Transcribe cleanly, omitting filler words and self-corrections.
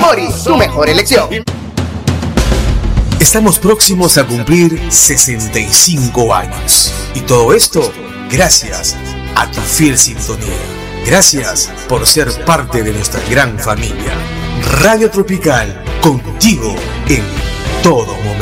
Morris, tu mejor elección. Estamos próximos a cumplir 65 años. Y todo esto gracias a tu fiel sintonía. Gracias por ser parte de nuestra gran familia. Radio Tropical, contigo en todo momento.